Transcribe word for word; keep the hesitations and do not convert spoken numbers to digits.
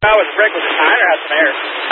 I was brick with a tire or had some air.